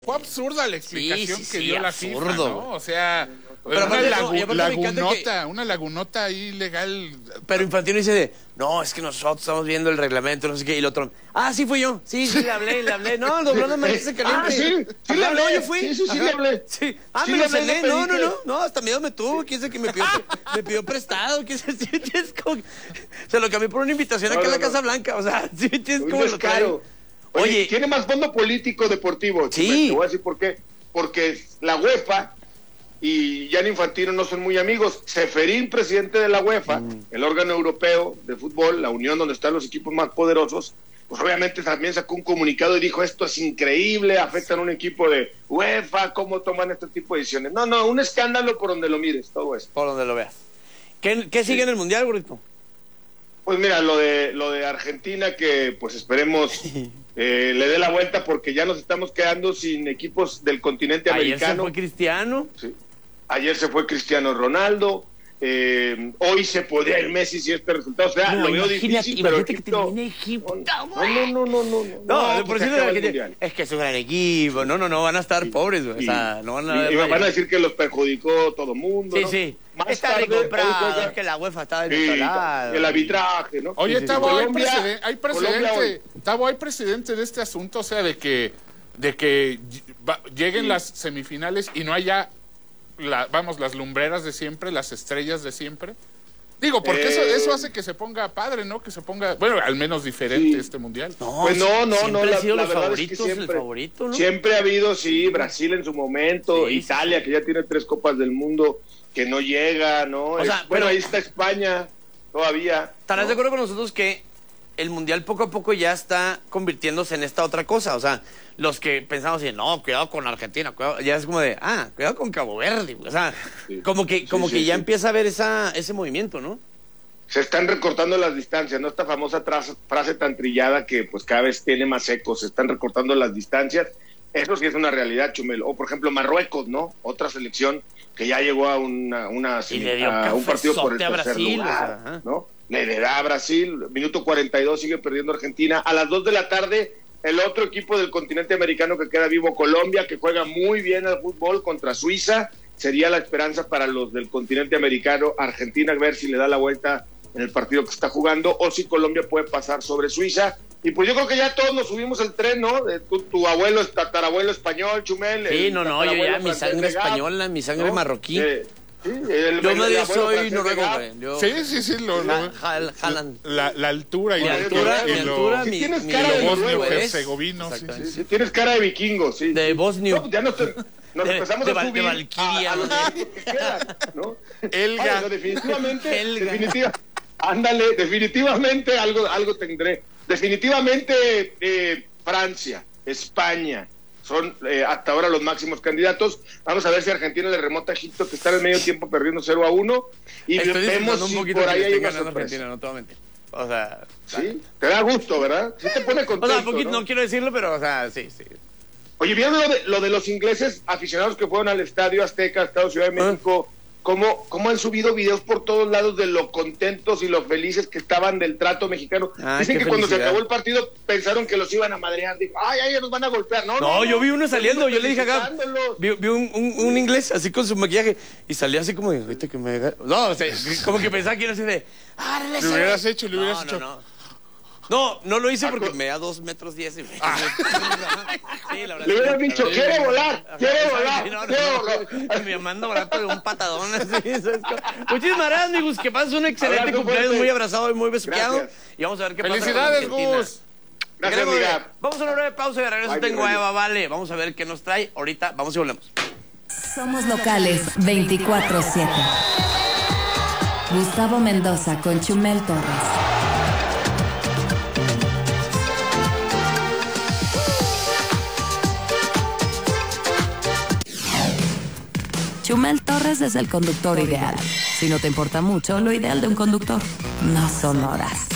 Fue absurda la explicación que dio la FIFA, ¿no? O sea, pero una lagunota ahí legal. Pero Infantino dice no, es que nosotros estamos viendo el reglamento, no sé qué, y el otro, sí fui yo, sí, le hablé, no, el doblón de Marqués caliente. Sí le hablé, yo fui. Sí, le hablé. Sí, me lo cené, no, hasta miedo me tuvo, quién sabe que me pidió prestado, quién sabe, se lo cambié por una invitación aquí a la Casa Blanca, o sea, sí, es como lo caro. Oye, tiene más fondo político deportivo. Sí. Te voy a decir por qué. Porque la UEFA y Gianni Infantino no son muy amigos. Ceferín, presidente de la UEFA, el órgano europeo de fútbol, la unión donde están los equipos más poderosos, pues obviamente también sacó un comunicado y dijo, esto es increíble, afectan a un equipo de UEFA, ¿cómo toman este tipo de decisiones? No, un escándalo por donde lo mires, todo eso. Por donde lo veas. ¿Qué sigue en el Mundial, Burrito? Pues mira, lo de Argentina, que pues esperemos le dé la vuelta, porque ya nos estamos quedando sin equipos del continente americano. Ayer se fue Cristiano. Sí. Ayer se fue Cristiano Ronaldo. Hoy se podría ir Messi si este resultado. O sea, lo veo difícil, pero Egipto... No, por cierto, es que es un gran equipo. No, van a estar pobres, güey. O sea, no van a... Y van a decir que los perjudicó todo el mundo, ¿no? Sí. Está recomprado, es que la UEFA está descontrolada. El arbitraje, ¿no? Oye, Tavo, hay precedente de este asunto, o sea, de que lleguen las semifinales y no haya, las lumbreras de siempre, las estrellas de siempre. Digo, porque eso hace que se ponga padre, ¿no? Que se ponga, bueno, al menos diferente este Mundial. Pues no. Siempre han sido los verdad favoritos, es que siempre, el favorito, ¿no? Siempre ha habido, Brasil en su momento, Italia, que ya tiene 3 Copas del Mundo, que no llega, ¿no? O sea, bueno, ahí está España, todavía. ¿Estarás de acuerdo con nosotros que el Mundial poco a poco ya está convirtiéndose en esta otra cosa? O sea, los que pensamos así, no, cuidado con Argentina, cuidado, ya es como de, cuidado con Cabo Verde. O sea, como que ya empieza a haber ese movimiento, ¿no? Se están recortando las distancias, ¿no? Esta famosa frase tan trillada que pues cada vez tiene más eco, se están recortando las distancias. Eso sí es una realidad, Chumel. O por ejemplo Marruecos, ¿no? Otra selección que ya llegó a un partido por el tercer lugar, ¿no? Le da a Brasil, minuto 42, sigue perdiendo Argentina. A las 2 de la tarde, el otro equipo del continente americano que queda vivo, Colombia, que juega muy bien al fútbol contra Suiza. Sería la esperanza para los del continente americano. Argentina, a ver si le da la vuelta en el partido que está jugando, o si Colombia puede pasar sobre Suiza. Y pues yo creo que ya todos nos subimos el tren, ¿no? Tu abuelo es tatarabuelo español, Chumel. Sí, yo ya, mi sangre española, mi sangre marroquí. Yo nadie soy noruego, güey. Sí. La altura y la altura, mi bosnio-herzegovino. Sí, tienes cara de vikingo, sí. De bosnio. No, ya nos empezamos a subir de Valquiria, a los que quedan, ¿no? Elga. Definitivamente algo tendré. Definitivamente Francia, España son hasta ahora los máximos candidatos. Vamos a ver si Argentina le remota a Egipto, que está en el medio tiempo perdiendo 0-1, y vemos si por ahí hay una sorpresa. No te voy a mentir. O sea, sí, te da gusto, ¿verdad? Sí te pone contento. O sea, poquito, ¿no? Quiero decirlo, pero o sea, sí. Oye, ¿vieron lo de los ingleses aficionados que fueron al Estadio Azteca, Estado Ciudad de México? ¿Cómo han subido videos por todos lados de lo contentos y lo felices que estaban del trato mexicano? Dicen que cuando se acabó el partido pensaron que los iban a madrear. Dijo, ay, nos van a golpear. No, yo vi uno saliendo, yo le dije acá, vi un inglés así con su maquillaje y salía así como, ahorita que me... No, o sea, como que pensaba que era así de... Lo hubieras hecho. No lo hice porque me da 2 metros 10 y... Sí, la verdad. Le hubieras dicho, quiere volar. Me mando barato de un patadón así. Muchísimas gracias, amigos, que pases un excelente cumpleaños, muy abrazado y muy besuqueado. Y vamos a ver qué pasa. ¡Felicidades, Gus! Gracias, amiga. Vamos a una breve pausa y de regreso tengo a Eva Vale. Vamos a ver qué nos trae. Ahorita vamos y volvemos. Somos locales 24/7. Gustavo Mendoza con Chumel Torres. Chumel Torres es el conductor ideal. Si no te importa mucho, lo ideal de un conductor no son horas.